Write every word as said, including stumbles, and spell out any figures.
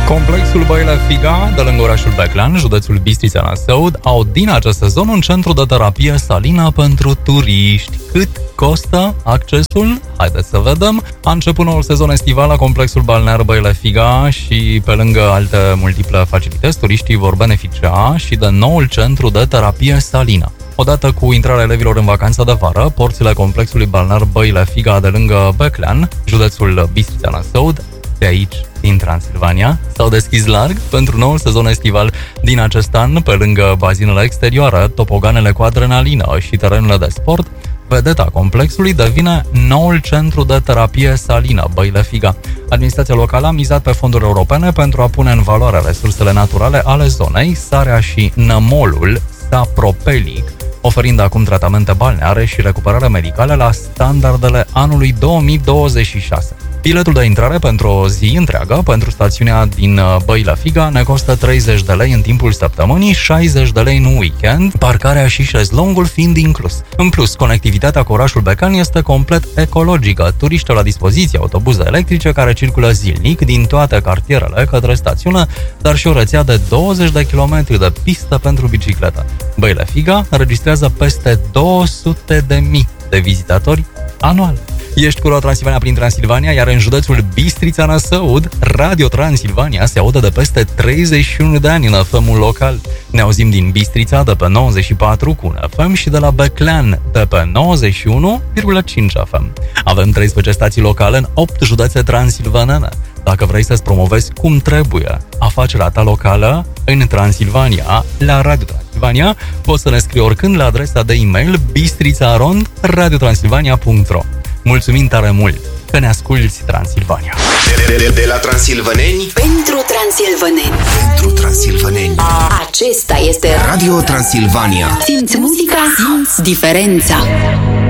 Complexul Băile Figa, de lângă orașul Beclean, județul Bistrița Năsăud, au din această zonă un centru de terapie salină pentru turiști. Cât costă accesul? Haideți să vedem. A început noul sezon estival la complexul balnear Băile Figa și pe lângă alte multiple facilități, turiștii vor beneficia și de noul centru de terapie salină. Odată cu intrarea elevilor în vacanța de vară, porțile complexului balnear Băile Figa de lângă Beclean, județul Bistrița Năsăud, de aici, din Transilvania, s-au deschis larg pentru noul sezon estival din acest an, pe lângă bazinele exterioare, topoganele cu adrenalină și terenurile de sport. Vedeta complexului devine noul centru de terapie salină Băile Figa. Administrația locală a mizat pe fonduri europene pentru a pune în valoare resursele naturale ale zonei, sarea și nămolul sapropelic, oferind acum tratamente balneare și recuperare medicală la standardele anului două mii douăzeci și șase. Biletul de intrare pentru o zi întreagă pentru stațiunea din Băile Figa ne costă treizeci de lei în timpul săptămânii, șaizeci de lei în weekend, parcarea și șezlongul fiind inclus. În plus, conectivitatea cu orașul Beclean este complet ecologică. Turiști la dispoziție autobuze electrice care circulă zilnic din toate cartierele către stațiune, dar și o rețea de douăzeci de kilometri de pistă pentru bicicletă. Băile Figa înregistrează peste două sute de mii de vizitatori anual. Ești cu Transilvania prin Transilvania, iar în județul Bistrița Năsăud, Radio Transilvania se aude de peste treizeci și unu de ani în F M-ul local. Ne auzim din Bistrița de pe nouăzeci și patru cu un F M și de la Beclean de pe nouăzeci și unu virgulă cinci F M. Avem treisprezece stații locale în opt județe transilvanene. Dacă vrei să-ți promovezi cum trebuie afacerea ta locală în Transilvania, la Radio Transilvania, poți să ne scrii oricând la adresa de e-mail bistrița arond radio transilvania punct ro. Mulțumim tare mult că ne asculți, Transilvania! De, de, de la transilvaneni pentru transilvaneni. Pentru transilvaneni. Acesta este Radio Transilvania. Simți muzica, simți diferența.